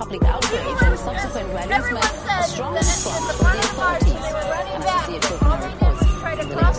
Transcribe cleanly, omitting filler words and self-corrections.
public outrage and subsequent rallies met a strong response from the authorities. Associate Press reports.